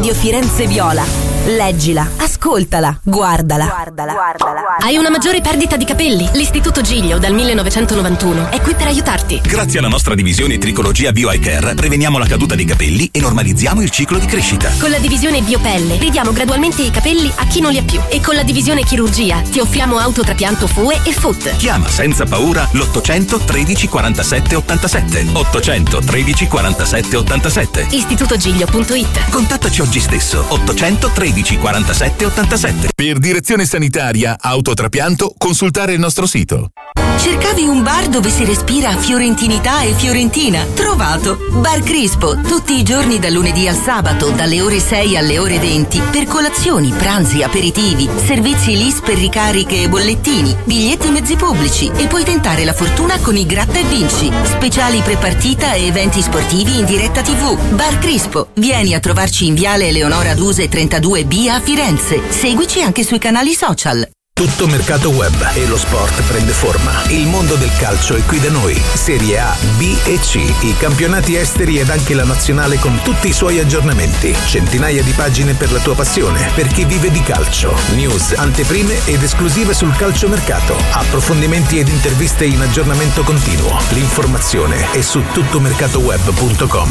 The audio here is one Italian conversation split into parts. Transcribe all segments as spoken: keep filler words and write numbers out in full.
Radio Firenze Viola. Leggila, ascoltala, guardala. Guardala, guardala. Hai una maggiore perdita di capelli? L'Istituto Giglio dal millenovecentonovantuno è qui per aiutarti. Grazie alla nostra divisione Tricologia Bio Eye Care preveniamo la caduta dei capelli e normalizziamo il ciclo di crescita. Con la divisione Biopelle ridiamo gradualmente i capelli a chi non li ha più. E con la divisione Chirurgia ti offriamo autotrapianto F U E e F U T. Chiama senza paura l'ottocento tredici quarantasette ottantasette. ottocento tredici quarantasette ottantasette. istituto giglio punto it. Contattaci oggi stesso. ottocento tredici quarantasette ottantasette. Per direzione sanitaria, autotrapianto, consultare il nostro sito. Cercavi un bar dove si respira fiorentinità e fiorentina? Trovato! Bar Crispo, tutti i giorni dal lunedì al sabato, dalle ore sei alle ore venti, per colazioni, pranzi, aperitivi, servizi L I S per ricariche e bollettini, biglietti mezzi pubblici e puoi tentare la fortuna con i Gratta e Vinci, speciali prepartita e eventi sportivi in diretta tivù. Bar Crispo, vieni a trovarci in Viale Eleonora Duse trentadue B a Firenze. Seguici anche sui canali social. Tutto mercato web e lo sport prende forma. Il mondo del calcio è qui da noi. Serie A, B e C, i campionati esteri ed anche la nazionale con tutti i suoi aggiornamenti. Centinaia di pagine per la tua passione, per chi vive di calcio. News, anteprime ed esclusive sul calciomercato. Approfondimenti ed interviste in aggiornamento continuo. L'informazione è su tuttomercatoweb punto com.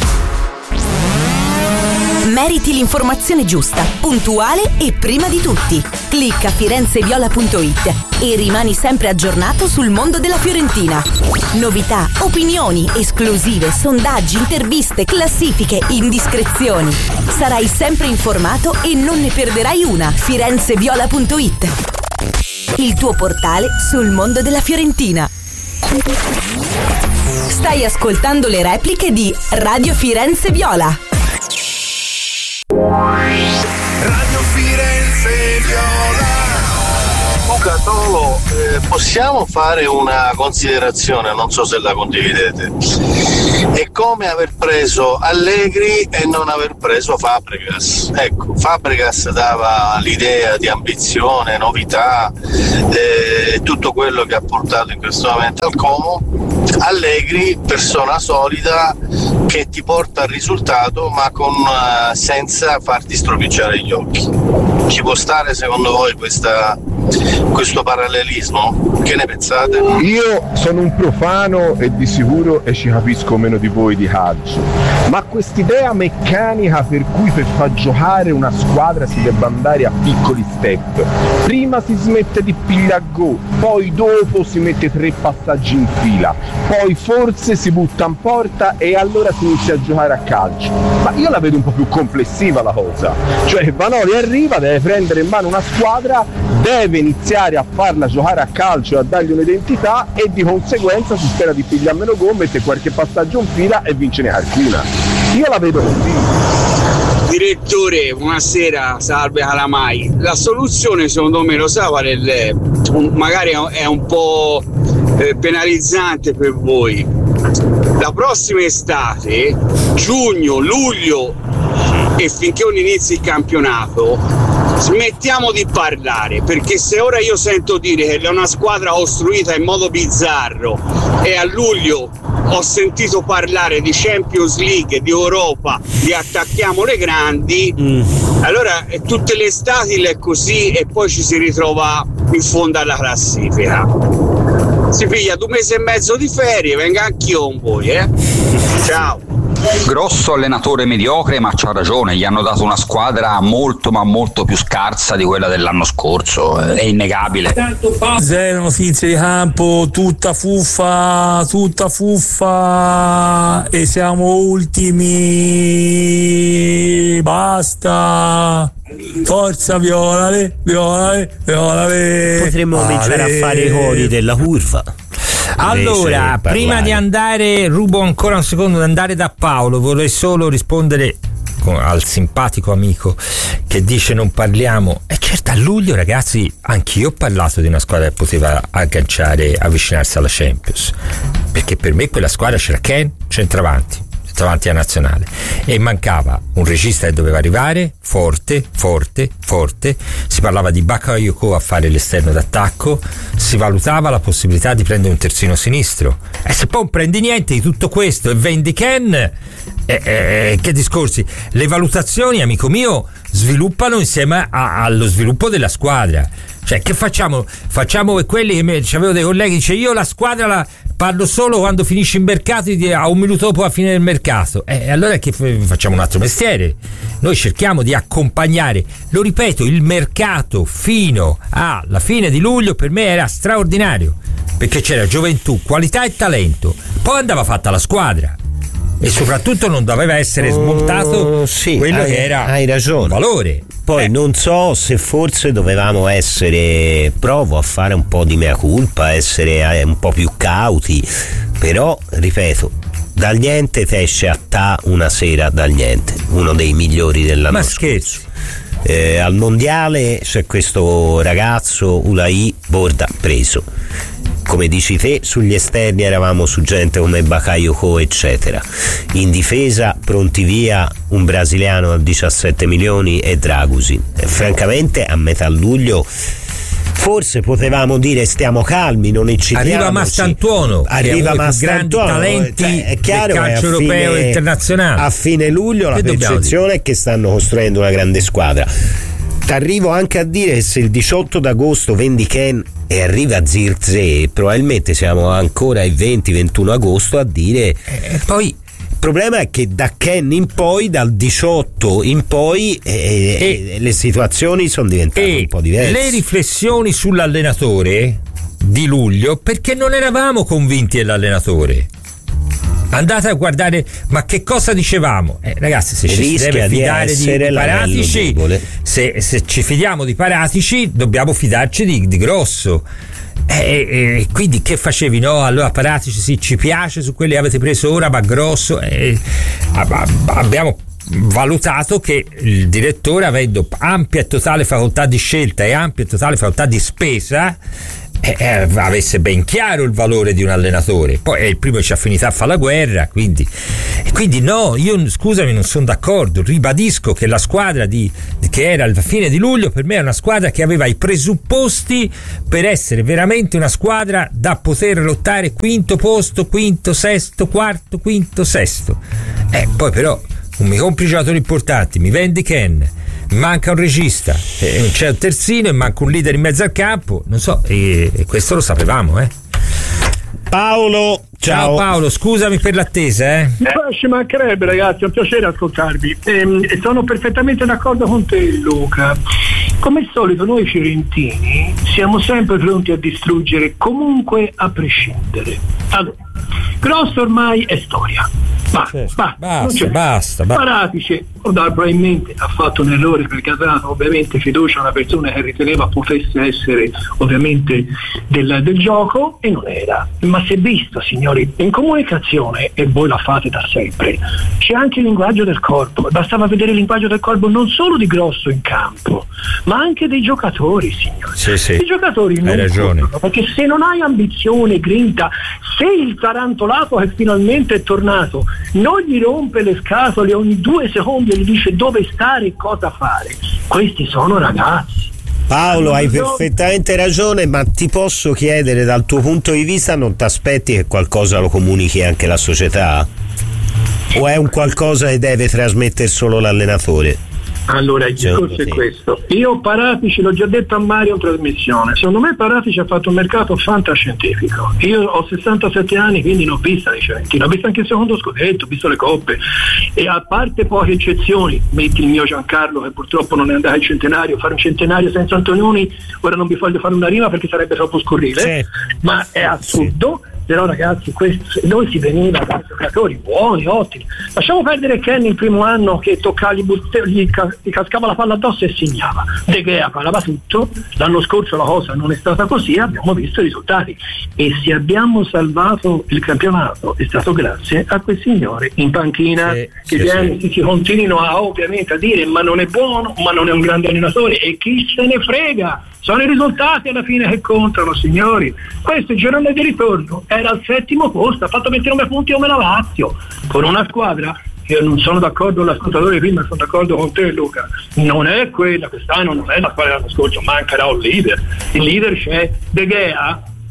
Meriti l'informazione giusta, puntuale e prima di tutti. Clicca firenzeviola punto it e rimani sempre aggiornato sul mondo della Fiorentina. Novità, opinioni, esclusive, sondaggi, interviste, classifiche, indiscrezioni. Sarai sempre informato e non ne perderai una. firenzeviola punto it, il tuo portale sul mondo della Fiorentina. Stai ascoltando le repliche di Radio Firenze Viola. Radio Firenze Viola. Luca Tolo, eh, possiamo fare una considerazione, non so se la condividete. È come aver preso Allegri e non aver preso Fabregas. Ecco, Fabregas dava l'idea di ambizione, novità, eh, tutto quello che ha portato in questo momento al Como. Allegri, persona solida che ti porta al risultato ma con, uh, senza farti stropicciare gli occhi. Ci può stare secondo voi questa, questo parallelismo? Che ne pensate? Io sono un profano e di sicuro e ci capisco meno di voi di calcio, ma quest'idea meccanica per cui per far giocare una squadra si debba andare a piccoli step, prima si smette di pigliare gol, poi dopo si mette tre passaggi in fila, poi forse si butta in porta e allora si inizia a giocare a calcio. Ma io la vedo un po' più complessiva la cosa, cioè Vanoli arriva, deve prendere in mano una squadra, deve iniziare a farla giocare a calcio e a dargli un'identità e di conseguenza si spera di pigliare meno gol, mette qualche passaggio in fila e vince ne alcuna. Io la vedo così. Direttore, buonasera, salve Calamai. La soluzione secondo me lo sa qual è? Magari è un po' penalizzante per voi. La prossima estate, giugno, luglio e finché non inizi il campionato, smettiamo di parlare, perché se ora io sento dire che è una squadra costruita in modo bizzarro e a luglio ho sentito parlare di Champions League, di Europa, di attacchiamo le grandi, mm. allora tutte le estati è così e poi ci si ritrova in fondo alla classifica. Si piglia due mesi e mezzo di ferie, venga anch'io con voi, eh? Ciao. Grosso allenatore mediocre, ma c'ha ragione, gli hanno dato una squadra molto ma molto più scarsa di quella dell'anno scorso, è innegabile. Zero notizie di campo, tutta fuffa, tutta fuffa e siamo ultimi, basta. Forza Violale, Violale, Violale. Potremmo cominciare a fare i cori della curva. Allora, prima di andare, rubo ancora un secondo di andare da Paolo, vorrei solo rispondere al simpatico amico che dice non parliamo. E certo, a luglio ragazzi anch'io ho parlato di una squadra che poteva agganciare, avvicinarsi alla Champions, perché per me quella squadra c'era Ken centravanti davanti alla nazionale e mancava un regista che doveva arrivare forte, forte, forte. Si parlava di Bakayoko a fare l'esterno d'attacco, si valutava la possibilità di prendere un terzino sinistro, e se poi non prendi niente di tutto questo e vendi Ken, Eh, eh, che discorsi? Le valutazioni, amico mio, sviluppano insieme a, allo sviluppo della squadra. Cioè, che facciamo? Facciamo quelli che mi, avevo dei colleghi, dice io la squadra la parlo solo quando finisce il mercato, a un minuto dopo la fine del mercato. E eh, allora che facciamo un altro mestiere? Noi cerchiamo di accompagnare, lo ripeto, il mercato fino alla fine di luglio per me era straordinario, perché c'era gioventù, qualità e talento, poi andava fatta la squadra. E soprattutto non doveva essere smontato oh, sì, quello hai, che era hai ragione. Un valore. Poi eh. non so se forse dovevamo essere, provo a fare un po' di mea culpa, essere un po' più cauti, però ripeto, dal niente te esce a ta una sera dal niente, uno dei migliori dell'anno Ma scorso. scherzi. Eh, al mondiale c'è questo ragazzo Ulai Borda preso. Come dici te, sugli esterni eravamo su gente come Bakayoko eccetera. In difesa pronti via un brasiliano a diciassette milioni e Dragusin. E francamente a metà luglio forse potevamo dire stiamo calmi, non eccitiamoci. Arriva Mastantuono, arriva Mastantuono, talenti cioè, è chiaro del calcio è europeo e internazionale. A fine luglio che la percezione è che stanno costruendo una grande squadra. T'arrivo anche a dire che se il diciotto d'agosto vendi Ken e arriva Zirkzee, probabilmente siamo ancora il venti ventuno agosto a dire eh, poi il problema è che da Ken in poi, dal diciotto in poi eh, e, le situazioni sono diventate un po' diverse. Le riflessioni sull'allenatore di luglio, perché non eravamo convinti dell'allenatore. Andate a guardare, ma che cosa dicevamo? Eh, ragazzi, se ci si deve fidare di, di Paratici, se, se ci fidiamo di Paratici, dobbiamo fidarci di, di Grosso. E eh, eh, quindi che facevi? No, allora Paratici sì, ci piace su quelli che avete preso ora, ma Grosso. Eh, abbiamo valutato che il direttore, avendo ampia e totale facoltà di scelta e ampia e totale facoltà di spesa, Eh, eh, avesse ben chiaro il valore di un allenatore. Poi è il primo che ci ha finito a fare la guerra, quindi, quindi no, io scusami, non sono d'accordo. Ribadisco che la squadra di, che era alla fine di luglio per me è una squadra che aveva i presupposti per essere veramente una squadra da poter lottare quinto posto, quinto, sesto, quarto, quinto, sesto. Eh, poi però non mi compri giocatori importanti, mi vendi Ken, manca un regista, eh, non c'è un terzino e manca un leader in mezzo al campo, non so, e, e questo lo sapevamo, eh. Paolo, ciao. Ciao Paolo, scusami per l'attesa, eh. Eh, ci mancherebbe, ragazzi, è un piacere ascoltarvi. E, e sono perfettamente d'accordo con te, Luca. Come al solito noi fiorentini siamo sempre pronti a distruggere comunque a prescindere. Allora, Grosso ormai è storia. Basta, basta, basta, basta, basta. Paratici probabilmente ha fatto un errore perché ha dato ovviamente fiducia a una persona che riteneva potesse essere ovviamente del, del gioco e non era. Ma si è visto, signori, in comunicazione, e voi la fate da sempre, c'è anche il linguaggio del corpo. Bastava vedere il linguaggio del corpo non solo di Grosso in campo, ma anche dei giocatori, signori. Sì, sì. I giocatori non hai ragione, contano, perché se non hai ambizione, grinta, se il tarantolato che finalmente è tornato non gli rompe le scatole ogni due secondi e gli dice dove stare e cosa fare, questi sono ragazzi. Paolo, hai perfettamente ragione, ma ti posso chiedere, dal tuo punto di vista non ti aspetti che qualcosa lo comunichi anche la società? O è un qualcosa che deve trasmettere solo l'allenatore? Allora il discorso è questo. Io Paratici l'ho già detto a Mario in trasmissione, secondo me Paratici ha fatto un mercato fantascientifico. Io ho sessantasette anni, quindi ne ho vista le Fiorentina, ho visto anche il secondo scudetto, ho visto le coppe, e a parte poche eccezioni, metti il mio Giancarlo che purtroppo non è andato al centenario, fare un centenario senza Antonioni, ora non vi voglio fare una rima perché sarebbe troppo scurrile, sì, ma è assurdo. Sì. Però ragazzi, questo, noi si veniva da giocatori buoni, ottimi. Lasciamo perdere Kenny il primo anno che toccava gli, buste, gli, gli cascava la palla addosso e segnava. De Gea parlava tutto. L'anno scorso la cosa non è stata così, abbiamo visto i risultati. E se abbiamo salvato il campionato è stato grazie a quei signori in panchina, sì, che sì, viene, sì. si continuino a ovviamente a dire ma non è buono, ma non è un grande allenatore, e chi se ne frega. Sono i risultati alla fine che contano, signori. Questo il girone di ritorno era al settimo posto, ha fatto ventinove punti come la Lazio, con una squadra che io non sono d'accordo con l'ascoltatore prima, sono d'accordo con te, Luca, non è quella quest'anno, non è la squadra dell'anno scorso, mancherà un leader. Il leader c'è, De Gea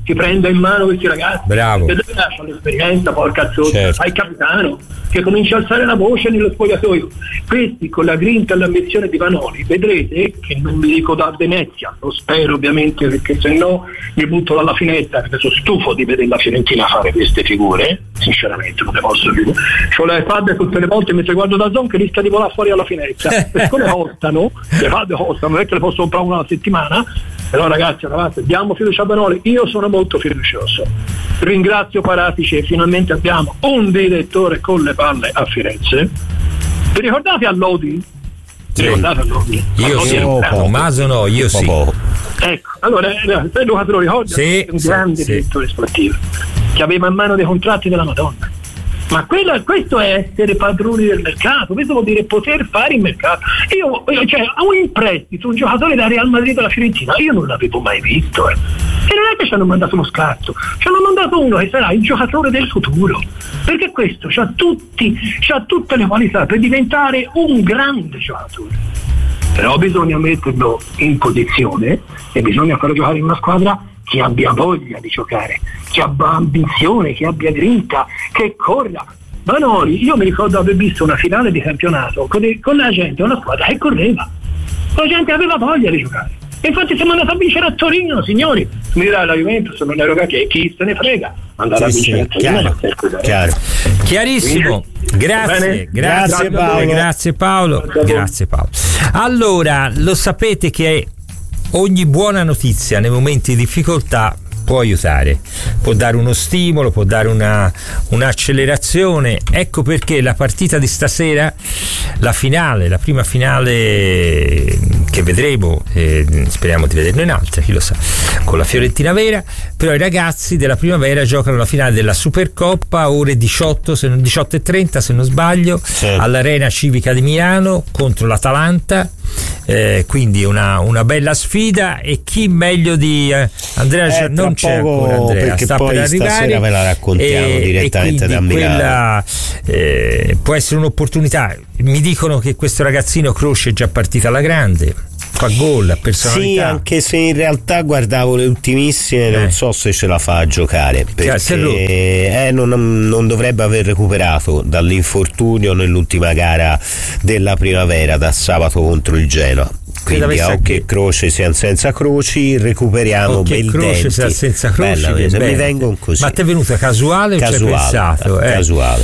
ti prenda in mano questi ragazzi. Bravo. E dove lascia l'esperienza, porca zozza, Certo. fai il capitano che comincia a alzare la voce nello spogliatoio. Questi con la grinta e l'ambizione di Vanoli, vedrete che non vi dico da Venezia, lo spero ovviamente, perché se no mi butto dalla finestra, perché sono stufo di vedere la Fiorentina fare queste figure, sinceramente non ne posso più. C'ho le iPad tutte le volte mentre guardo da Zon che rischia di volare fuori alla finestra, perché le costano, le iPad costano, non è che le posso comprare una settimana. Però ragazzi, ragazzi, diamo fiducia a Vanoli, io sono molto fiducioso. Ringrazio Paratici e finalmente abbiamo un direttore con le palle a Firenze. Vi ricordate Allodi? Sì. Vi ricordate Allodi? Io Allodi sì, era- Tommaso no, io sì. Ecco, allora eh, se Luca te lo ricordi, Sì, un sì, grande sì. direttore sportivo che aveva in mano dei contratti della Madonna. Ma quello, questo è essere padroni del mercato, questo vuol dire poter fare il mercato. Io, io cioè, a un imprestito, un giocatore da Real Madrid alla Fiorentina, io non l'avevo mai visto. Eh. E non è che ci hanno mandato uno scarto, ci hanno mandato uno che sarà il giocatore del futuro. Perché questo c'ha tutti, c'ha tutte le qualità per diventare un grande giocatore. Però bisogna metterlo in posizione e bisogna farlo giocare in una squadra che abbia voglia di giocare, che abbia ambizione, che abbia grinta, che corra. Vanoli, io mi ricordo aver visto una finale di campionato con, con la gente, una squadra che correva, la gente aveva voglia di giocare. E infatti siamo andati a vincere a Torino, signori. Mi dirà la Juventus non ero che chi se ne frega andare Sì, a vincere sì, a Torino. chiaro, chiaro. Chiarissimo. Grazie, Bene. grazie, Grazie, Paolo. grazie Paolo. Grazie Paolo. Allora, lo sapete che ogni buona notizia nei momenti di difficoltà può aiutare, può dare uno stimolo, può dare una, un'accelerazione. Ecco perché la partita di stasera, la finale, la prima finale che vedremo, eh, speriamo di vederne un'altra, chi lo sa, con la Fiorentina vera, però i ragazzi della Primavera giocano la finale della Supercoppa ore diciotto, se non, diciotto e trenta se non sbaglio, Certo. all'Arena Civica di Milano contro l'Atalanta. Eh, quindi una, una bella sfida, e chi meglio di eh, Andrea Eh, Gian- non tra c'è poco, ancora Andrea, perché sta poi per arrivare, stasera ve la raccontiamo e, direttamente e da quindi Milano. quella eh, può essere un'opportunità. Mi dicono che questo ragazzino Croce è già partito alla grande, fa gol, ha personalità. Sì, anche se in realtà guardavo le ultimissime, non Eh. so se ce la fa a giocare, Chiaro, si è rotto. perché eh, non, non dovrebbe aver recuperato dall'infortunio nell'ultima gara della Primavera, da sabato contro il Genoa. Quindi avesse a occhio anche- e croce siamo senza croci, recuperiamo Occhio e Beldenti. Croce sia senza croci, Bella, che se mi bene. vengono così. Ma ti è venuta casuale o ci hai Casuale, pensato? Eh. casuale.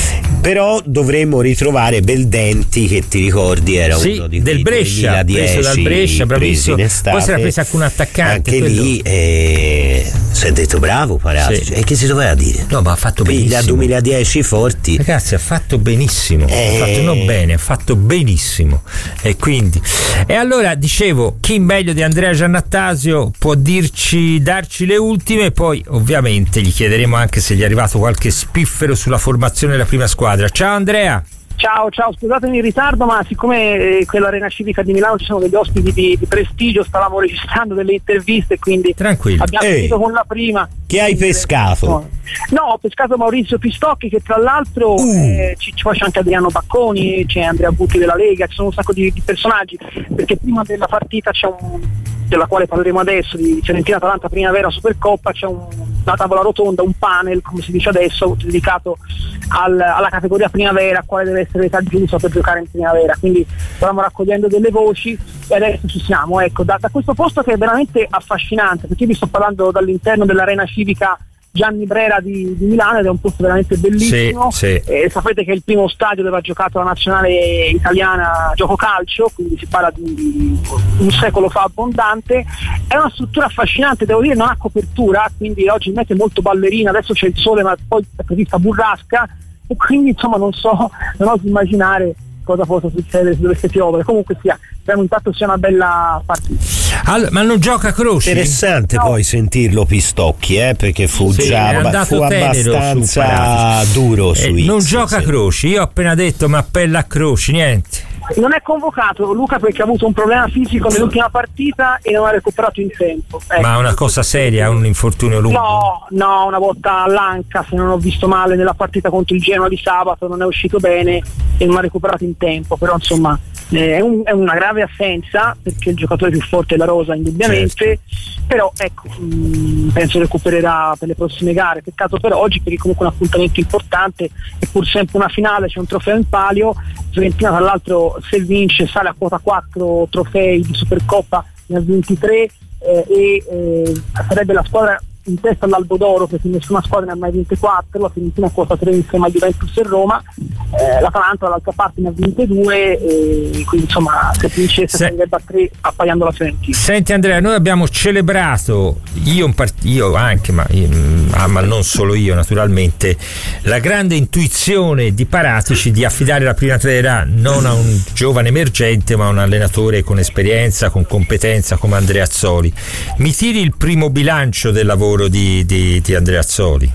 Però dovremmo ritrovare Beldenti, che ti ricordi era Sì, uno di del quei Brescia, duemiladieci preso dal Brescia, bravissimo. presi in estate. Poi si era preso anche un attaccante, Anche quello. lì eh, si è detto bravo Paratici. Sì. E che si doveva dire? No, ma ha fatto Piglia benissimo. duemiladieci forti. Ragazzi, ha fatto benissimo, Eh. ha fatto non bene, ha fatto benissimo. E quindi, e allora dicevo, chi meglio di Andrea Giannattasio può dirci, darci le ultime, poi ovviamente gli chiederemo anche se gli è arrivato qualche spiffero sulla formazione della prima squadra. Ciao Andrea. Ciao, ciao, scusatemi il ritardo, ma siccome eh, quell'Arena Civica di Milano ci sono degli ospiti di, di prestigio, stavamo registrando delle interviste, quindi Tranquillo. abbiamo Ehi, finito con la prima. Chi hai pescato? No, ho pescato Maurizio Pistocchi, che tra l'altro Uh. eh, ci, ci c'è anche Adriano Bacconi, c'è Andrea Butti della Lega, ci sono un sacco di, di personaggi, perché prima della partita c'è un, della quale parleremo adesso, di Fiorentina Atalanta Primavera Supercoppa, c'è un, una tavola rotonda, un panel, come si dice adesso, dedicato al, alla categoria Primavera, quale deve essere l'età giusta per giocare in Primavera, quindi stavamo raccogliendo delle voci e adesso ci siamo, ecco, da, da questo posto che è veramente affascinante, perché io vi sto parlando dall'interno dell'Arena Civica Gianni Brera di, di Milano, ed è un posto veramente bellissimo. Sì, sì. Eh, sapete che è il primo stadio dove ha giocato la nazionale italiana gioco calcio, quindi si parla di un secolo fa abbondante. È una struttura affascinante, devo dire, non ha copertura, quindi oggi il meteo è molto ballerina, adesso c'è il sole ma poi è prevista burrasca, e quindi insomma non so, non oso immaginare cosa possa succedere se dovesse piovere. Comunque sia, speriamo intanto sia una bella partita. Allora, ma non gioca Croci? Interessante poi sentirlo Pistocchi, eh, perché fu Sì, già è abba- andato fu tenero su abbastanza Paratici. duro Eh, su non X, gioca sì. Croci, io ho appena detto ma appella a Croci, niente. Non è convocato Luca perché ha avuto un problema fisico nell'ultima partita e non ha recuperato in tempo. Ecco. Ma è una cosa seria, un infortunio lungo? No, no, una volta all'anca, se non ho visto male, nella partita contro il Genoa di sabato non è uscito bene e non ha recuperato in tempo, però insomma Eh, è, un, è una grave assenza perché il giocatore più forte è la rosa indubbiamente, certo. Però ecco, mh, penso recupererà per le prossime gare. Peccato per oggi perché comunque è un appuntamento importante, è pur sempre una finale, c'è un trofeo in palio. Fiorentina tra l'altro se vince sale a quota quattro trofei di Supercoppa, ne ha ventitré eh, e eh, sarebbe la squadra in testa all'Albo d'Oro perché nessuna squadra ne ha mai ventiquattro, la Fiorentina a quota tre insieme a Juventus e Roma, eh, l'Atalanta dall'altra parte ne ha ventidue e quindi insomma se vincesse Se... sarebbe a tre appaiando la Fiorentina. Senti Andrea, noi abbiamo celebrato, io, part... io anche, ma, io, ma non solo io naturalmente, la grande intuizione di Paratici di affidare la primavera non a un giovane emergente ma a un allenatore con esperienza, con competenza come Andrea Azzoli. Mi tiri il primo bilancio del lavoro Di, di, di Andrea Azzoli?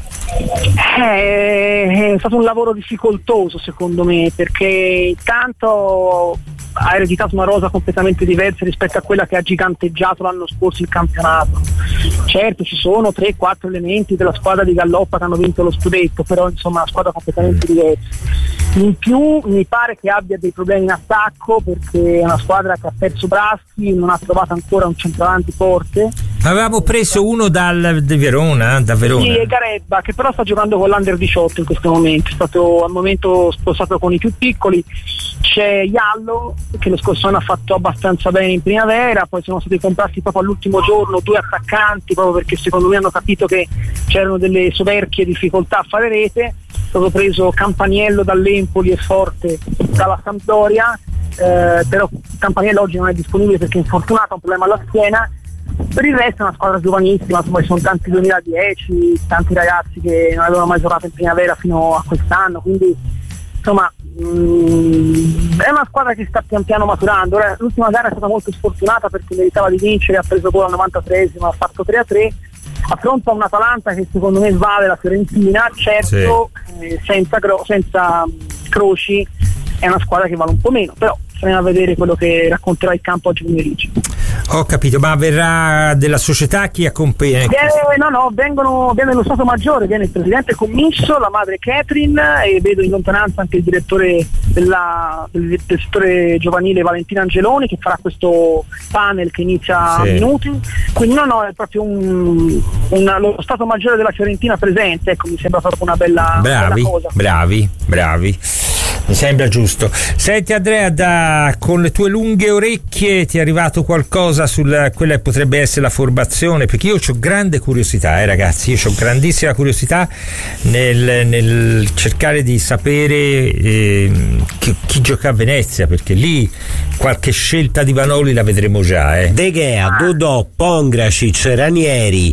È stato un lavoro difficoltoso secondo me perché intanto ha ereditato una rosa completamente diversa rispetto a quella che ha giganteggiato l'anno scorso il campionato. Certo ci sono tre quattro elementi della squadra di Galloppa che hanno vinto lo scudetto, però insomma una squadra completamente diversa. In più mi pare che abbia dei problemi in attacco perché è una squadra che ha perso Braschi, non ha trovato ancora un centravanti forte. Avevamo preso uno dal di Verona, da Verona. Sì, Garebba, che però sta giocando con l'Under diciotto in questo momento, è stato al momento spostato con i più piccoli. C'è Iallo che lo scorso anno ha fatto abbastanza bene in primavera, poi sono stati comprati proprio all'ultimo giorno due attaccanti proprio perché secondo me hanno capito che c'erano delle soverchie difficoltà a fare rete. È stato preso Campaniello dall'Empoli e Forte dalla Sampdoria, eh, però Campaniello oggi non è disponibile perché è infortunato, ha un problema alla schiena. Per il resto è una squadra giovanissima, poi sono tanti duemiladieci, tanti ragazzi che non avevano mai giocato in primavera fino a quest'anno, quindi insomma mh, è una squadra che sta pian piano maturando. Ora, l'ultima gara è stata molto sfortunata perché meritava di vincere, ha preso gol al novantatreesimo, ha fatto tre a tre, affronta un Atalanta che secondo me vale la Fiorentina, certo sì. eh, senza, senza Croci è una squadra che vale un po' meno, però staremo a vedere quello che racconterà il campo oggi pomeriggio. Ho capito, ma verrà della società chi accompagna? Eh, no, no, vengono, viene lo Stato Maggiore, viene il presidente commisso, la madre Catherine e vedo in lontananza anche il direttore della, del, del settore giovanile Valentina Angeloni che farà questo panel che inizia sì. a minuti. Quindi no, no, è proprio un, un, lo Stato Maggiore della Fiorentina presente, ecco, mi sembra proprio una bella, bravi, bella cosa. Bravi, bravi. Mi sembra giusto. Senti Andrea, da, con le tue lunghe orecchie ti è arrivato qualcosa su quella che potrebbe essere la formazione? Perché io ho grande curiosità, eh ragazzi, io ho grandissima curiosità nel, nel cercare di sapere eh, chi, chi gioca a Venezia, perché lì qualche scelta di Vanoli la vedremo già. Eh. De Gea, Dodò, Pongracic, Ranieri,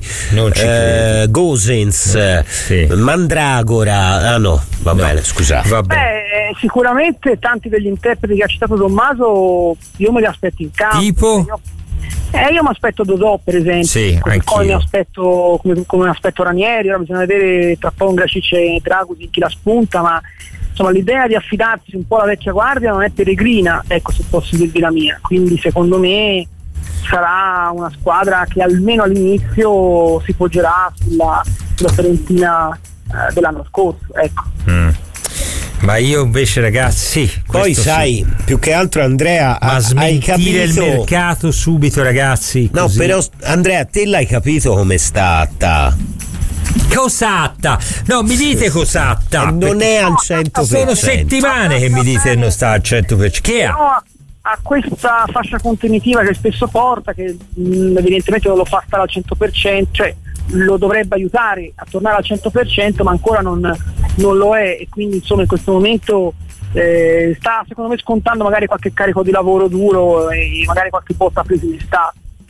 eh, Gosens, no, sì. Mandragora. Ah no, va no. bene, scusate. Va bene. Beh, sicuramente tanti degli interpreti che ha citato Tommaso io me li aspetto in campo. Tipo? Io, eh, io mi aspetto Dodò per esempio, sì, come, come mi aspetto come, come mi aspetto Ranieri. Ora bisogna vedere tra Pongracic e Dragusin chi la spunta, ma insomma l'idea di affidarsi un po' alla vecchia guardia non è peregrina, ecco, se posso dirvi la mia, quindi secondo me sarà una squadra che almeno all'inizio si poggerà sulla, sulla Fiorentina eh, dell'anno scorso, ecco. Mm. Ma io invece ragazzi poi sai sì. più che altro Andrea ma hai capito il mercato subito ragazzi così. No però Andrea te l'hai capito come sta ta. Cosatta, no mi dite Cosatta non è al cento per cento, sono settimane che mi dite che non sta al cento per cento. Che ha? No, ha questa fascia contenitiva che spesso porta, che mh, evidentemente non lo fa stare al cento per cento, cioè lo dovrebbe aiutare a tornare al cento per cento, ma ancora non, non lo è, e quindi insomma in questo momento eh, sta secondo me scontando magari qualche carico di lavoro duro e magari qualche botta presa in estate.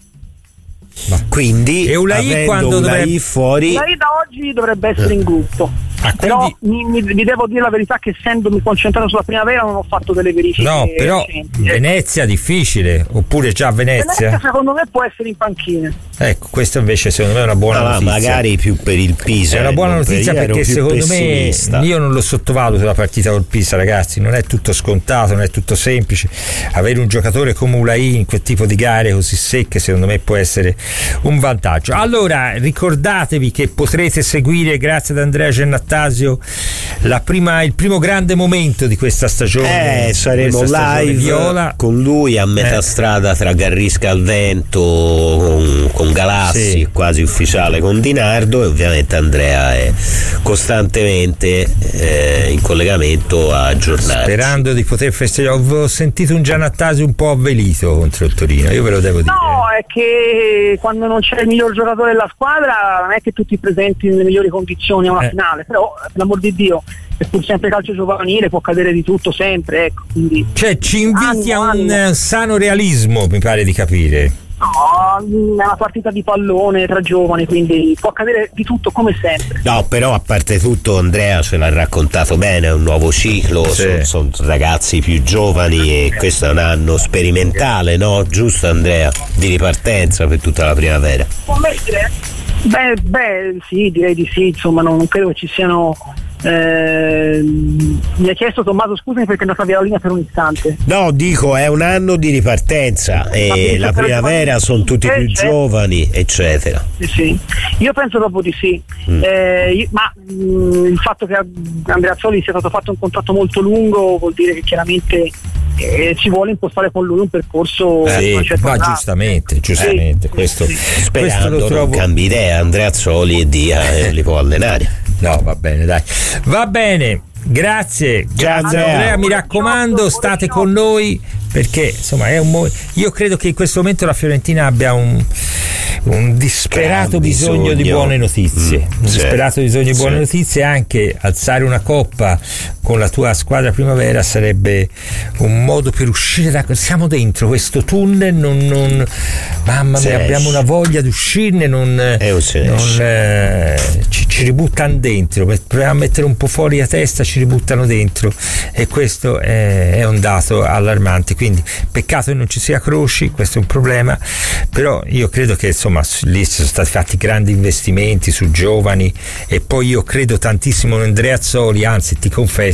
Ma quindi e Ulai quando Ulai dovrebbe fuori Ulai da oggi dovrebbe essere in gruppo. Ah, però quindi... mi, mi, mi devo dire la verità che essendomi concentrato sulla primavera non ho fatto delle verifiche. No, però recenti. Venezia difficile, oppure già Venezia? Venezia secondo me può essere in panchina. Ecco, questo invece secondo me è una buona ah, notizia. Magari più per il Pisa. È una buona notizia perché secondo pessimista. me io non lo sottovaluto la partita col Pisa, ragazzi, non è tutto scontato, non è tutto semplice. Avere un giocatore come Ulai in quel tipo di gare così secche secondo me può essere un vantaggio. Allora, ricordatevi che potrete seguire grazie ad Andrea Gennattani Attanasio la prima, il primo grande momento di questa stagione. Eh, saremo questa live viola con lui a metà eh. strada tra Garrisca al Vento con, con Galassi, sì. quasi ufficiale con Di Nardo, e ovviamente Andrea è costantemente eh, in collegamento a aggiornarci. Sperando di poter festeggiare. Ho sentito un Giannattasi un po' avvelito contro il Torino, io ve lo devo dire. No, è che quando non c'è il miglior giocatore della squadra non è che tutti presenti nelle migliori condizioni a una eh. finale, però per l'amor di Dio è pur sempre calcio giovanile, può accadere di tutto sempre, ecco, quindi cioè ci inviti anno, a un anno. sano realismo, mi pare di capire. No, è una partita di pallone tra giovani, quindi può accadere di tutto come sempre. No, però a parte tutto Andrea ce l'ha raccontato bene, è un nuovo ciclo, sì. sono son ragazzi più giovani e questo è un anno sperimentale, no? Giusto Andrea? Di ripartenza per tutta la primavera. Beh, beh sì, direi di sì, insomma non, non credo che ci siano. Eh, mi ha chiesto Tommaso scusami perché è andata via la linea per un istante. No, dico è un anno di ripartenza e la primavera sono tutti più certo. giovani eccetera. Sì, sì. Io penso proprio di sì. mm. eh, io, ma mh, il fatto che Andreazzoli sia stato fatto un contratto molto lungo vuol dire che chiaramente eh, ci vuole impostare con lui un percorso eh, sì, ma giustamente giustamente sì. questo, sì. Sperando questo lo trovo... non cambi idea Andreazzoli e dia eh, li può allenare. No, va bene, dai. Va bene, grazie. Grazie Andrea, mi raccomando, state con noi perché insomma è un mo- io credo che in questo momento la Fiorentina abbia un, un disperato bisogno. bisogno di buone notizie. Mm, un sì. disperato bisogno di buone sì. notizie, anche alzare una coppa con la tua squadra primavera sarebbe un modo per uscire da siamo dentro questo tunnel, non, non mamma mia, abbiamo una voglia di uscirne, non, non eh, ci, ci ributtano dentro, proviamo a mettere un po' fuori la testa, ci ributtano dentro e questo è, è un dato allarmante, quindi peccato che non ci sia Croci, questo è un problema, però io credo che insomma lì sono stati fatti grandi investimenti su giovani e poi io credo tantissimo in Andreazzoli, anzi ti confesso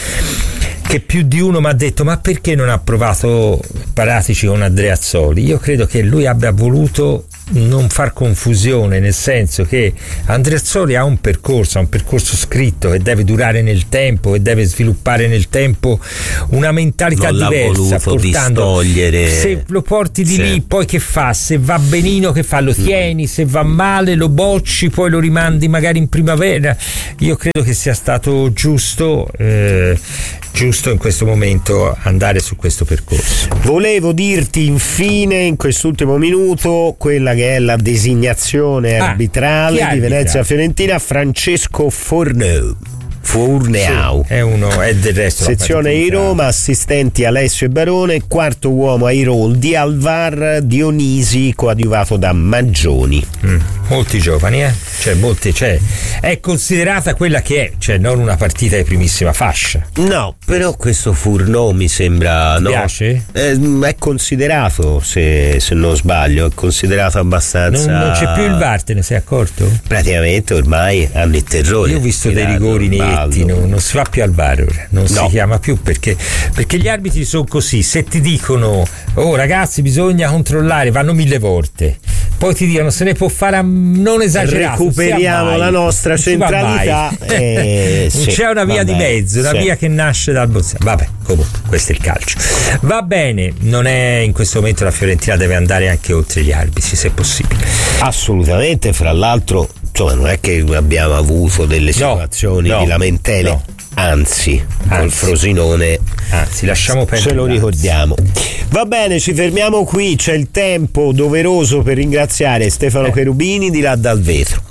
che più di uno mi ha detto ma perché non ha provato Paratici con Andreazzoli? Io credo che lui abbia voluto non far confusione, nel senso che Andreazzoli ha un percorso, ha un percorso scritto che deve durare nel tempo e deve sviluppare nel tempo una mentalità non diversa, portando distogliere. Se lo porti di sì. lì poi che fa? Se va benino che fa? Lo tieni, mm. se va male lo bocci, poi lo rimandi magari in primavera. Io credo che sia stato giusto eh, giusto in questo momento andare su questo percorso. Volevo dirti infine in quest'ultimo minuto quella che è la designazione ah, arbitrale di Venezia Fiorentina, Francesco Forneu. Forneau sì, è uno è del resto sezione di Roma, assistenti Alessio e Barone, quarto uomo ai Roldi, al V A R Dionisi coadiuvato da Maggioni. mm, molti giovani eh cioè molti cioè è considerata quella che è, cioè non una partita di primissima fascia. No, però questo Forneau mi sembra ti no, piace? È, è considerato, se, se non sbaglio, è considerato abbastanza. Non, non c'è più il V A R, te ne sei accorto? Praticamente ormai hanno il terrore. Io ho visto dei rigori netti, non, non si va più al V A R ora, non no. si chiama più perché perché gli arbitri sono così, se ti dicono oh ragazzi bisogna controllare, vanno mille volte, poi ti dicono se ne può fare a non esagerato, recuperiamo la nostra centralità e non c'è una via di mezzo, una sì. via che nasce dal Bolzano. Vabbè, comunque questo è il calcio, va bene, non è in questo momento la Fiorentina deve andare anche oltre gli arbitri se possibile, assolutamente. Fra l'altro insomma non è che abbiamo avuto delle situazioni no, no, di lamentele no. Anzi, anzi, col Frosinone anzi, lasciamo perdere, ce lo ricordiamo. Va bene, ci fermiamo qui, c'è il tempo doveroso per ringraziare Stefano eh. Cherubini di là dal vetro.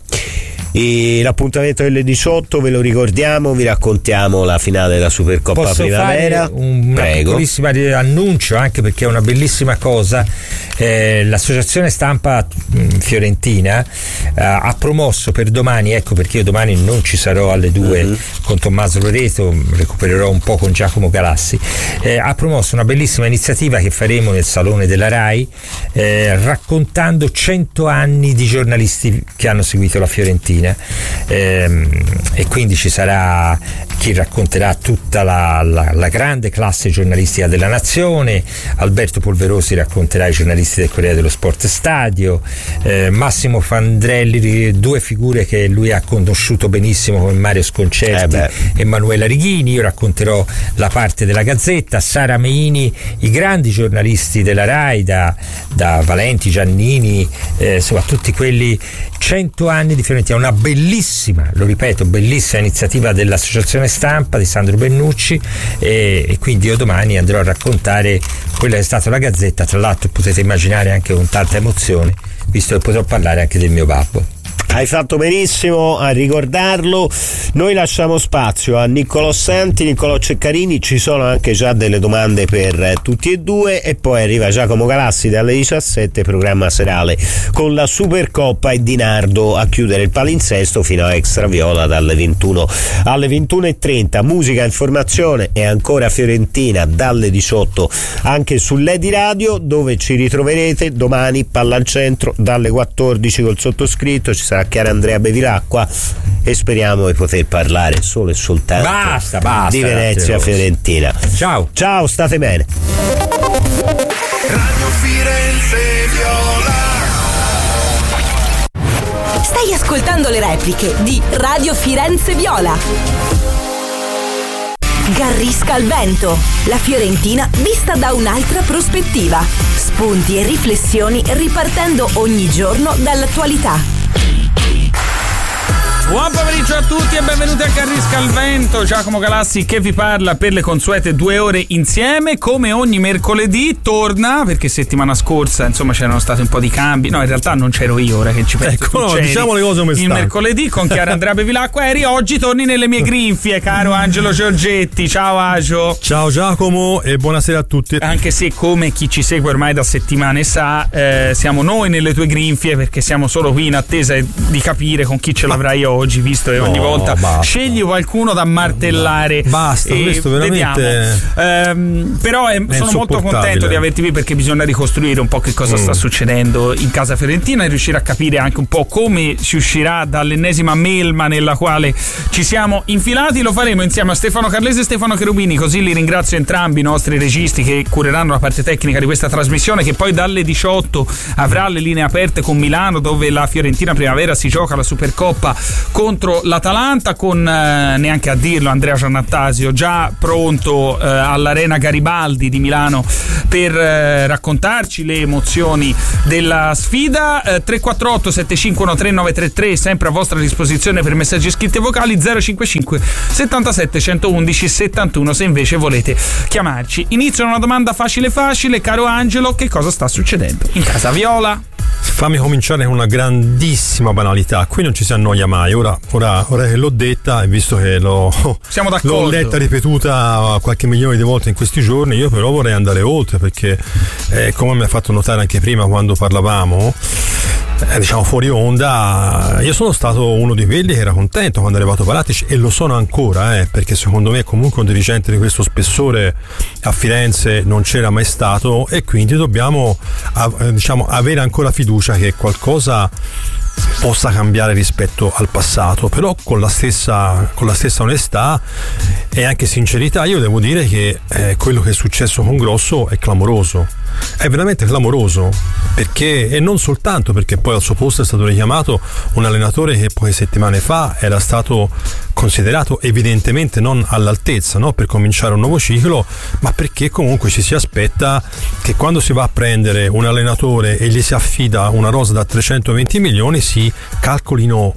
E l'appuntamento delle diciotto ve lo ricordiamo, vi raccontiamo la finale della Supercoppa Posso Primavera. Fare un, una piccolissima annuncio, anche perché è una bellissima cosa. Eh, l'associazione stampa mh, fiorentina eh, ha promosso per domani, ecco perché io domani non ci sarò alle due mm-hmm. con Tommaso Loreto, recupererò un po' con Giacomo Galassi, eh, ha promosso una bellissima iniziativa che faremo nel Salone della Rai, eh, raccontando cento anni di giornalisti che hanno seguito la Fiorentina. Fiorentina, ehm, e quindi ci sarà chi racconterà tutta la, la, la grande classe giornalistica della nazione. Alberto Polverosi racconterà i giornalisti del Corriere dello Sport Stadio, eh, Massimo Fandrelli, due figure che lui ha conosciuto benissimo come Mario Sconcerti eh e Manuela Righini. Io racconterò la parte della Gazzetta, Sara Meini, i grandi giornalisti della RAI, da, da Valenti, Giannini, eh, insomma tutti quelli. Cento anni di Fiorentina, una bellissima, lo ripeto, bellissima iniziativa dell'Associazione Stampa di Sandro Bennucci, e, e quindi io domani andrò a raccontare quella che è stata la Gazzetta, tra l'altro potete immaginare anche con tanta emozione, visto che potrò parlare anche del mio babbo. Hai fatto benissimo a ricordarlo. Noi lasciamo spazio a Niccolò Santi, Niccolò Ceccarini, ci sono anche già delle domande per tutti e due, e poi arriva Giacomo Galassi dalle diciassette, programma serale con la Supercoppa, e Di Nardo a chiudere il palinsesto fino a Extra Viola dalle ventuno alle ventuno e trenta. Musica, informazione e ancora Fiorentina dalle diciotto anche su Lady Radio, dove ci ritroverete domani. Palla al centro dalle quattordici col sottoscritto, ci sarà Chiara Andrea Bevilacqua, e speriamo di poter parlare solo e soltanto basta, basta, di Venezia Fiorentina. Ciao ciao, state bene. Radio Firenze Viola. Stai ascoltando le repliche di Radio Firenze Viola. Garrisca al vento, la Fiorentina vista da un'altra prospettiva. Spunti e riflessioni ripartendo ogni giorno dall'attualità. Buon pomeriggio a tutti e benvenuti a Carrisca al Vento. Giacomo Galassi che vi parla per le consuete due ore insieme. Come ogni mercoledì torna, perché settimana scorsa insomma c'erano stati un po' di cambi. No, in realtà non c'ero io, ora che ci penso. Ecco, no, diciamo le cose come stanno. Il mercoledì con Chiara Andrea Bevilacqua eri, oggi torni nelle mie grinfie, caro Angelo Giorgetti. Ciao Agio. Ciao Giacomo e buonasera a tutti. Anche se, come chi ci segue ormai da settimane sa, eh, siamo noi nelle tue grinfie, perché siamo solo qui in attesa di capire con chi ce l'avrai oggi. Oggi, visto che ogni no, volta basta. Scegli qualcuno da martellare. Basta, questo veramente. Ehm, però è, sono molto contento di averti qui, perché bisogna ricostruire un po' che cosa mm. sta succedendo in casa fiorentina e riuscire a capire anche un po' come si uscirà dall'ennesima melma nella quale ci siamo infilati. Lo faremo insieme a Stefano Carlese e Stefano Cherubini, così li ringrazio entrambi i nostri registi che cureranno la parte tecnica di questa trasmissione, che poi dalle diciotto avrà le linee aperte con Milano, dove la Fiorentina Primavera si gioca la Supercoppa contro l'Atalanta, con eh, neanche a dirlo Andrea Giannattasio già pronto eh, all'Arena Garibaldi di Milano per eh, raccontarci le emozioni della sfida. eh, tre quattro otto sette cinque uno tre nove tre tre sempre a vostra disposizione per messaggi scritti e vocali, zero cinque cinque settantasette centoundici settantuno se invece volete chiamarci. Inizio una domanda facile facile, caro Angelo, che cosa sta succedendo in casa viola? Fammi cominciare con una grandissima banalità. Qui non ci si annoia mai. Ora, ora, ora che l'ho detta, e visto che l'ho, Siamo d'accordo. l'ho letta ripetuta qualche milione di volte in questi giorni, io però vorrei andare oltre, perché eh, come mi ha fatto notare anche prima quando parlavamo, eh, diciamo fuori onda, io sono stato uno di quelli che era contento quando è arrivato Paratici, e lo sono ancora, eh, perché secondo me comunque un dirigente di questo spessore a Firenze non c'era mai stato, e quindi dobbiamo eh, diciamo avere ancora fiducia che qualcosa possa cambiare rispetto al passato, però con la stessa con la stessa onestà e anche sincerità. Io devo dire che eh, quello che è successo con Grosso è clamoroso, è veramente clamoroso, perché, e non soltanto perché poi al suo posto è stato richiamato un allenatore che poche settimane fa era stato considerato evidentemente non all'altezza, no? Per cominciare un nuovo ciclo, ma perché comunque ci si aspetta che quando si va a prendere un allenatore e gli si affida una rosa da trecentoventi milioni si calcolino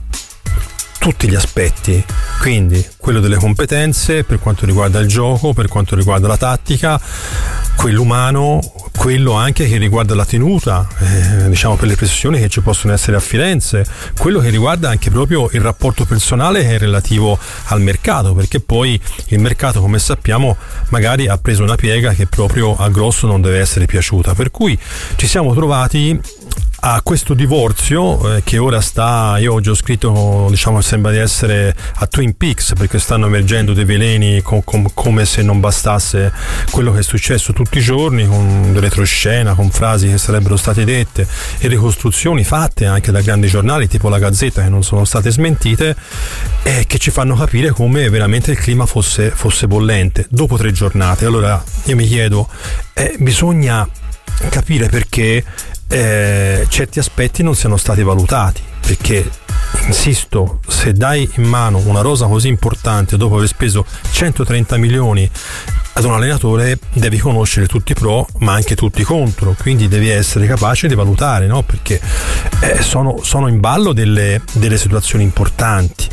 tutti gli aspetti, quindi quello delle competenze per quanto riguarda il gioco, per quanto riguarda la tattica, quello umano, quello anche che riguarda la tenuta, eh, diciamo per le pressioni che ci possono essere a Firenze, quello che riguarda anche proprio il rapporto personale che è relativo al mercato, perché poi il mercato, come sappiamo, magari ha preso una piega che proprio a Grosso non deve essere piaciuta, per cui ci siamo trovati a questo divorzio eh, che ora sta, io oggi ho scritto, diciamo, sembra di essere a Twin Peaks, perché stanno emergendo dei veleni com, com, come se non bastasse quello che è successo tutti i giorni, con retroscena, con frasi che sarebbero state dette e ricostruzioni fatte anche da grandi giornali tipo la Gazzetta che non sono state smentite, e che ci fanno capire come veramente il clima fosse, fosse bollente dopo tre giornate. Allora io mi chiedo, eh, bisogna capire perché Eh, certi aspetti non siano stati valutati, perché insisto, se dai in mano una rosa così importante dopo aver speso centotrenta milioni ad un allenatore, devi conoscere tutti i pro ma anche tutti i contro, quindi devi essere capace di valutare, no? Perché eh, sono, sono in ballo delle, delle situazioni importanti.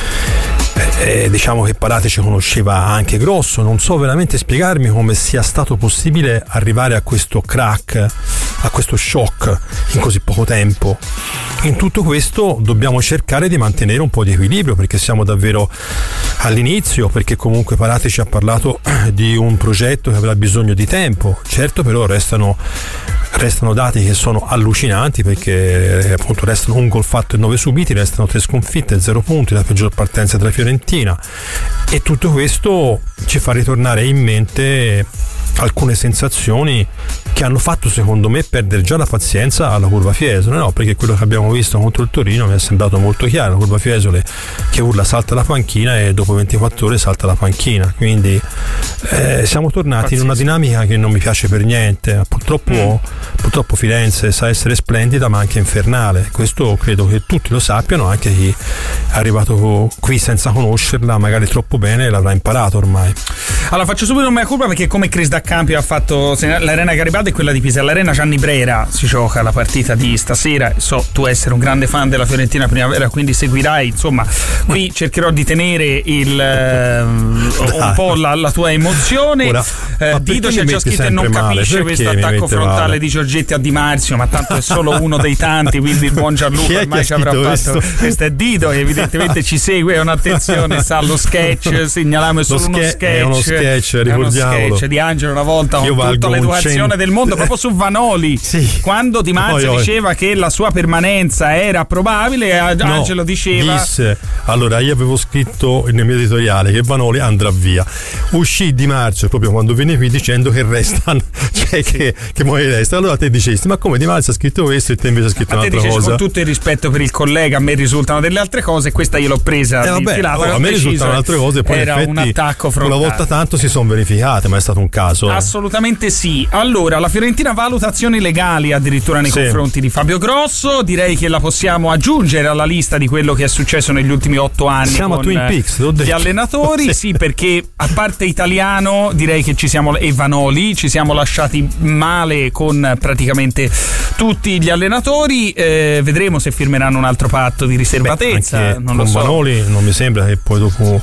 Eh, diciamo che Paratici conosceva anche Grosso, non so veramente spiegarmi come sia stato possibile arrivare a questo crack, a questo shock in così poco tempo. In tutto questo dobbiamo cercare di mantenere un po' di equilibrio, perché siamo davvero all'inizio, perché comunque Paratici ha parlato di un progetto che avrà bisogno di tempo. Certo, però restano restano dati che sono allucinanti, perché appunto restano un gol fatto e nove subiti, restano tre sconfitte e zero punti, la peggior partenza della Fiorentina, e tutto questo ci fa ritornare in mente alcune sensazioni che hanno fatto, secondo me, perdere già la pazienza alla Curva Fiesole, no? Perché quello che abbiamo visto contro il Torino mi è sembrato molto chiaro: la Curva Fiesole che urla salta la panchina e dopo ventiquattro ore salta la panchina, quindi eh, siamo tornati Pazzesco. in una dinamica che non mi piace per niente. Purtroppo, mm. purtroppo Firenze sa essere splendida ma anche infernale, questo credo che tutti lo sappiano, anche chi è arrivato qui senza conoscerla magari troppo bene l'avrà imparato ormai. Allora faccio subito un mea culpa, perché come Chris D'Accampio ha fatto l'Arena Garibaldi e quella di Pisa, all'Arena Gianni Brera si gioca la partita di stasera. So tu essere un grande fan della Fiorentina Primavera, quindi seguirai, insomma qui cercherò di tenere il eh, un po' la, la tua emozione. Ora, eh, Dido ci ha già scritto e non capisce questo attacco frontale male? di Giorgetti a Di Marzio, ma tanto è solo uno dei tanti, quindi il buon Gianluca ormai ci avrà fatto questo? questo è Dido, che evidentemente ci segue, è un'attenzione, sa lo sketch, segnaliamo è solo uno sketch, è uno sketch, ricordiamolo. È uno sketch di Angelo una volta con Io tutta l'educazione cento... del mondo proprio su Vanoli, sì. quando Di Marzio oh, oh. diceva che la sua permanenza era probabile, Angelo no, diceva disse, allora io avevo scritto nel mio editoriale che Vanoli andrà via, uscì Di Marzio proprio quando venne qui dicendo che restano, cioè sì. che, che muore resta, allora te dicesti ma come Di Marzio ha scritto questo e te invece ha scritto ma un'altra te cosa. Con tutto il rispetto per il collega, a me risultano delle altre cose, questa io l'ho presa eh, vabbè, filata, oh, a me risultano altre cose, poi era in effetti, un attacco frontale, una volta tanto si sono verificate, ma è stato un caso. Assolutamente sì. Allora la Fiorentina valutazioni legali addirittura nei sì. confronti di Fabio Grosso, direi che la possiamo aggiungere alla lista di quello che è successo negli ultimi otto anni. Siamo con a Twin Peaks, l'ho detto. Gli allenatori, sì, perché a parte Italiano direi che ci siamo, e Vanoli, ci siamo lasciati male con praticamente tutti gli allenatori. Eh, vedremo se firmeranno un altro patto di riservatezza. Beh, non con lo so. Vanoli non mi sembra che poi dopo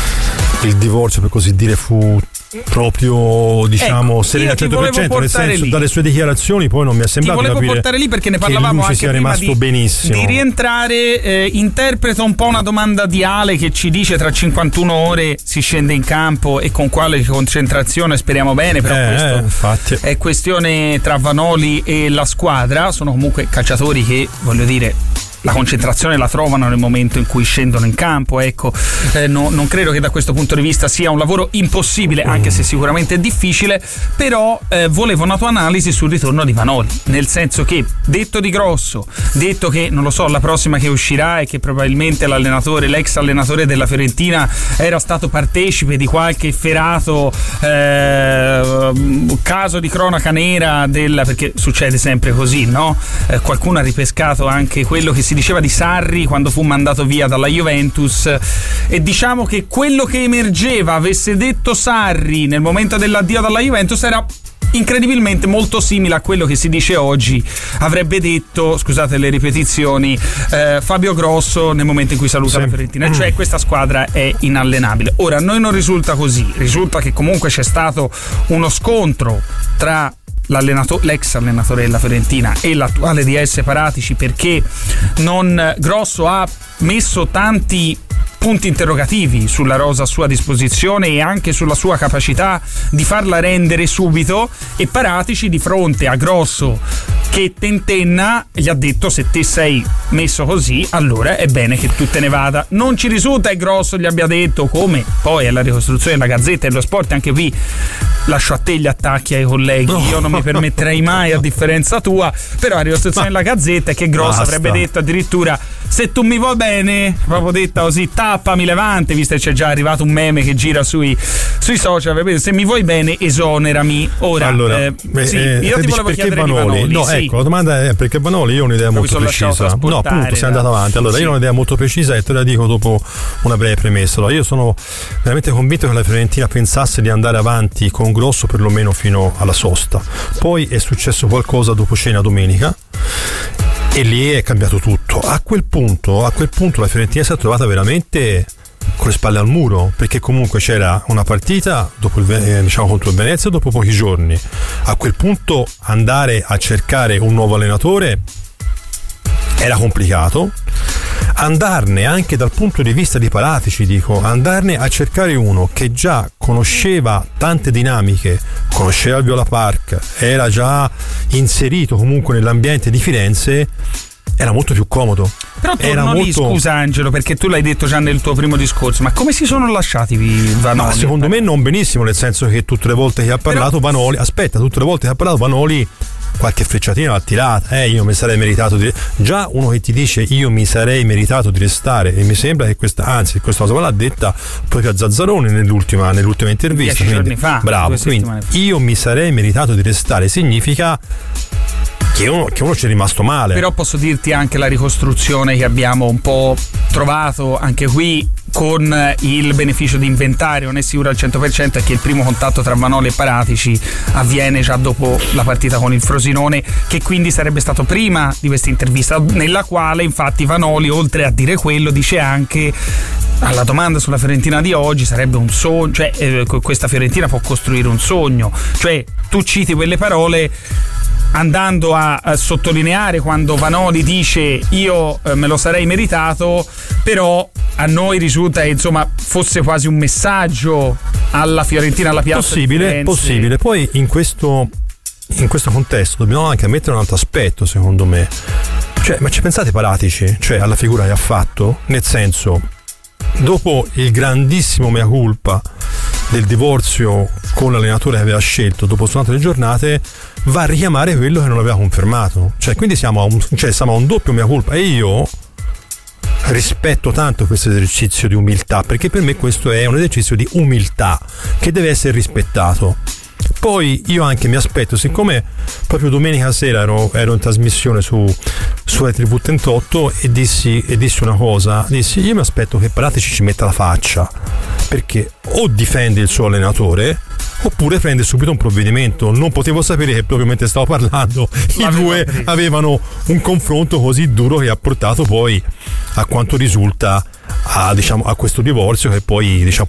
il divorzio, per così dire, fu proprio, diciamo, ecco, serena al cento per cento, nel senso, lì. dalle sue dichiarazioni poi non mi è sembrato ti volevo capire portare lì, perché ne parlavamo che anche sia prima rimasto di, benissimo. di rientrare. eh, interpreta un po' una domanda di Ale che ci dice tra cinquantuno ore si scende in campo e con quale concentrazione, speriamo bene, però eh, questo infatti. è questione tra Vanoli e la squadra. Sono comunque calciatori che, voglio dire, la concentrazione la trovano nel momento in cui scendono in campo, ecco. eh, no, non credo che da questo punto di vista sia un lavoro impossibile, anche se sicuramente è difficile, però eh, volevo una tua analisi sul ritorno di Vanoli, nel senso che, detto di Grosso, detto che, non lo so, la prossima che uscirà è che probabilmente l'allenatore, l'ex allenatore della Fiorentina era stato partecipe di qualche efferato eh, caso di cronaca nera del, perché succede sempre così, no? Eh, qualcuno ha ripescato anche quello che si diceva di Sarri quando fu mandato via dalla Juventus, e diciamo che quello che emergeva avesse detto Sarri nel momento dell'addio dalla Juventus era incredibilmente molto simile a quello che si dice oggi avrebbe detto, scusate le ripetizioni, eh, Fabio Grosso nel momento in cui saluta sì. la Fiorentina, cioè questa squadra è inallenabile. Ora, a noi non risulta così, risulta che comunque c'è stato uno scontro tra l'ex allenatore della Fiorentina e l'attuale D S Paratici, perché non Grosso ha messo tanti punti interrogativi sulla rosa a sua disposizione e anche sulla sua capacità di farla rendere subito, e Paratici, di fronte a Grosso che tentenna gli ha detto: se te sei messo così, allora è bene che tu te ne vada. Non ci risulta è grosso gli abbia detto, come poi alla ricostruzione della Gazzetta e dello Sport. Anche qui lascio a te gli attacchi ai colleghi, no. Io non mi permetterei mai, a differenza tua, però la ricostruzione Ma, della Gazzetta è che Grosso basta. Avrebbe detto addirittura: se tu mi vuoi bene, proprio detta così, tappami Levante, visto che c'è già arrivato un meme che gira sui, sui social, se mi vuoi bene esonerami. Ora, allora, eh, beh, sì, eh, io ti volevo chiedere Vanoli, di Vanoli. No, sì. ecco, la domanda è perché Vanoli io ho un'idea molto precisa. No, appunto, sei andato avanti. Allora, sì. Io ho un'idea molto precisa e te la dico dopo una breve premessa. Allora, io sono veramente convinto che la Fiorentina pensasse di andare avanti con Grosso perlomeno fino alla sosta. Poi è successo qualcosa dopo cena domenica e lì è cambiato tutto. A quel punto, a quel punto la Fiorentina si è trovata veramente con le spalle al muro, perché comunque c'era una partita dopo il, eh, diciamo contro il Venezia dopo pochi giorni. A quel punto andare a cercare un nuovo allenatore era complicato. Andarne anche dal punto di vista di Paratici, dico, andarne a cercare uno che già conosceva tante dinamiche, conosceva il Viola Park, era già inserito comunque nell'ambiente di Firenze, era molto più comodo. Però torno lì, molto... scusa Angelo, perché tu l'hai detto già nel tuo primo discorso, ma come si sono lasciati Vanoli? Ma secondo me non benissimo, nel senso che tutte le volte che ha parlato Però... Vanoli, aspetta, tutte le volte che ha parlato Vanoli qualche frecciatina l'ha tirata, eh, io mi sarei meritato di... già uno che ti dice io mi sarei meritato di restare, e mi sembra che questa, anzi questa cosa l'ha detta proprio a Zazzaroni nell'ultima, nell'ultima intervista, dieci quindi, giorni fa, bravo, quindi io mi sarei meritato di restare significa che uno, che uno ci è rimasto male. Però posso dirti anche la ricostruzione che abbiamo un po' trovato anche qui, con il beneficio di inventario, non è sicuro al cento per cento, è che il primo contatto tra Vanoli e Paratici avviene già dopo la partita con il Frosinone, che quindi sarebbe stato prima di questa intervista, nella quale infatti Vanoli, oltre a dire quello, dice anche alla domanda sulla Fiorentina di oggi, sarebbe un sogno, cioè eh, questa Fiorentina può costruire un sogno, cioè tu citi quelle parole andando a, a sottolineare quando Vanoli dice io eh, me lo sarei meritato, però a noi risulta che insomma fosse quasi un messaggio alla Fiorentina, alla piazza possibile, possibile. Poi in questo in questo contesto dobbiamo anche mettere un altro aspetto, secondo me, cioè, ma ci pensate Paratici, cioè alla figura che ha fatto, nel senso, dopo il grandissimo mea culpa del divorzio con l'allenatore che aveva scelto, dopo soltanto le giornate va a richiamare quello che non aveva confermato, cioè quindi siamo a un, cioè, siamo a un doppio mea culpa, e io rispetto tanto questo esercizio di umiltà, perché per me questo è un esercizio di umiltà che deve essere rispettato. Poi io anche mi aspetto, siccome proprio domenica sera ero, ero in trasmissione su, su R T V trentotto e dissi, e dissi una cosa, dissi io mi aspetto che Paratici ci metta la faccia, perché o difende il suo allenatore oppure prende subito un provvedimento. Non potevo sapere che proprio mentre stavo parlando i due avevano un confronto così duro che ha portato poi, a quanto risulta, a, diciamo, a questo divorzio che poi, diciamo,